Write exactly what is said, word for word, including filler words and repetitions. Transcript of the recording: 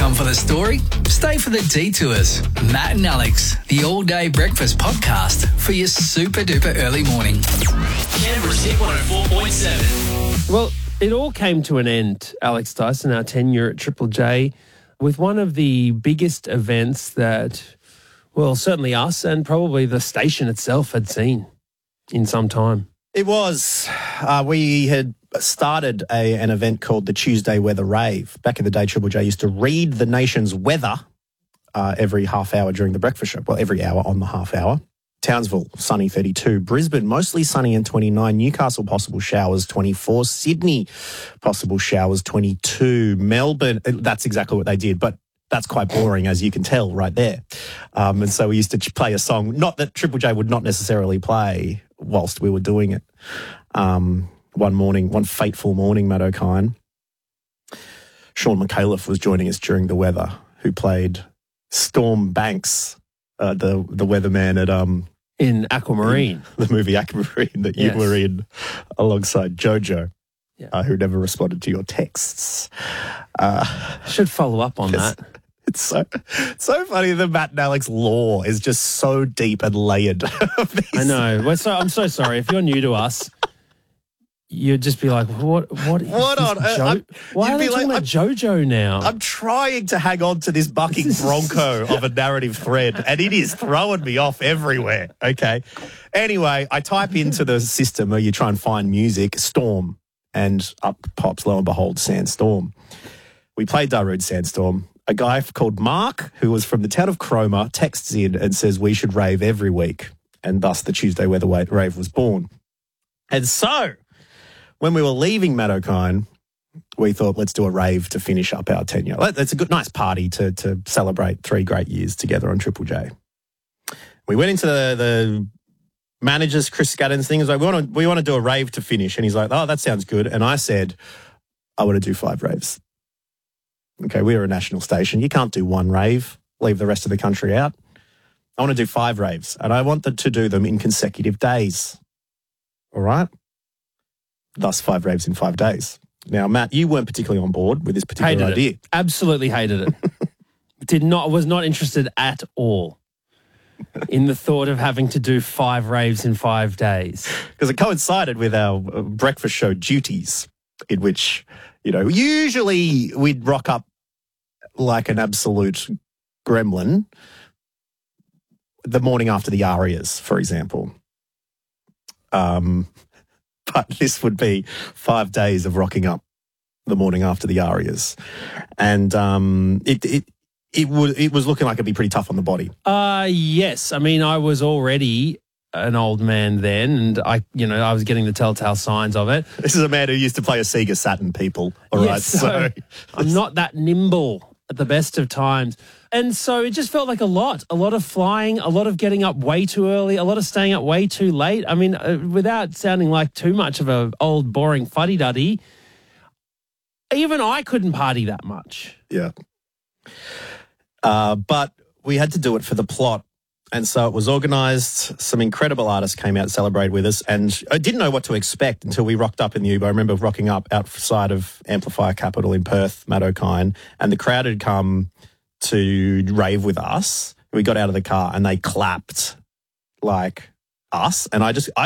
Come for the story, stay for the detours. Matt and Alex, the all-day breakfast podcast for your super-duper early morning. Canberra's Hit one oh four point seven. Well, it all came to an end, Alex Dyson, our tenure at Triple J, with one of the biggest events that, well, certainly us and probably the station itself had seen in some time. It was. Uh, we had started a, an event called the Tuesday Weather Rave. Back in the day, Triple J used to read the nation's weather uh, every half hour during the breakfast show. Well, every hour on the half hour. Townsville, sunny thirty-two. Brisbane, mostly sunny and twenty-nine. Newcastle, possible showers, twenty-four. Sydney, possible showers, twenty-two. Melbourne, that's exactly what they did, but that's quite boring, as you can tell right there. Um, and so we used to play a song, not that Triple J would not necessarily play whilst we were doing it. Um, one morning, one fateful morning, Matt O'Kine, Sean McAuliffe was joining us during the weather, who played Storm Banks, uh, the the weatherman at um in Aquamarine, in the movie Aquamarine that you Yes. were in, alongside Jojo, Yeah. uh, who never responded to your texts. Uh, Should follow up on Yes. that. It's so it's so funny that Matt and Alex lore is just so deep and layered. I know. We're so, I'm so sorry. If you're new to us, you'd just be like, what What, is What this on earth? Jo- I'm- Why you'd are they be talking like, about JoJo now? I'm trying to hang on to this bucking bronco of a narrative thread, and it is throwing me off everywhere. Okay. Anyway, I type into the system where you try and find music, Storm, and up pops, lo and behold, Sandstorm. We played Darude Sandstorm. A guy called Mark, who was from the town of Cromer, texts in and says we should rave every week, and thus the Tuesday Weather Rave was born. And so, when we were leaving Matt O'Kine, we thought, let's do a rave to finish up our tenure. It's a good, nice party to to celebrate three great years together on Triple J. We went into the, the manager's, Chris Scaddon's thing. He was like, we want to we want to do a rave to finish. And he's like, oh, that sounds good. And I said, I want to do five raves. Okay, we are a national station. You can't do one rave, leave the rest of the country out. I want to do five raves, and I want them to do them in consecutive days. All right? Thus, five raves in five days. Now, Matt, you weren't particularly on board with this particular hated idea. it. Absolutely hated it. Did not was not interested at all in the thought of having to do five raves in five days. Because it coincided with our uh, breakfast show duties, in which, you know, usually we'd rock up like an absolute gremlin the morning after the Arias, for example. Um, but this would be five days of rocking up the morning after the Arias. And um, it, it, it, would, it was looking like it'd be pretty tough on the body. Uh yes. I mean, I was already an old man then, and I, you know, I was getting the telltale signs of it. This is a man who used to play a Sega Saturn, people. All right, Yes, so I'm not that nimble at the best of times. And so it just felt like a lot, a lot of flying, a lot of getting up way too early, a lot of staying up way too late. I mean, uh, without sounding like too much of a old boring fuddy-duddy, even I couldn't party that much. Yeah. Uh, but we had to do it for the plot. And so it was organised. Some incredible artists came out to celebrate with us. And I didn't know what to expect until we rocked up in the Uber. I remember rocking up outside of Amplifier Capital in Perth, Matt O'Kine, and the crowd had come to rave with us. We got out of the car and they clapped like us. And I just, I